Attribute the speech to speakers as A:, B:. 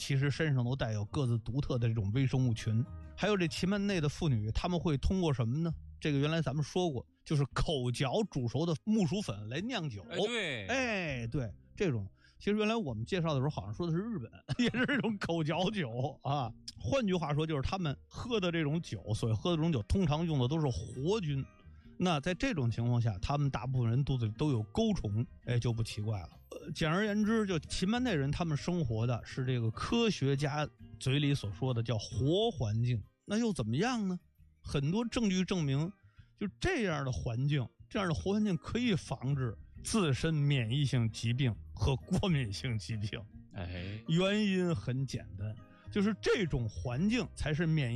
A: 其实身上都带有各自独特的这种微生物群。还有这奇门内的妇女，她们会通过什么呢？这个原来咱们说过，就是口嚼煮熟的木薯粉来酿酒。对，这种其实原来我们介绍的时候好像说的是日本，也是这种口嚼酒啊。换句话说，就是他们喝的这种酒，所谓喝的这种酒，通常用的都是活菌。那在这种情况下，他们大部分人肚子里都有钩虫，就不奇怪了。简而言之，就奇门内人他们生活的是这个科学家嘴里所说的叫活环境。那又怎么样呢？很多证据证明，就这样的环境，这样的活环境可以防治自身免疫性疾病和过敏性疾病。原因很简单，就是这种环境才是免疫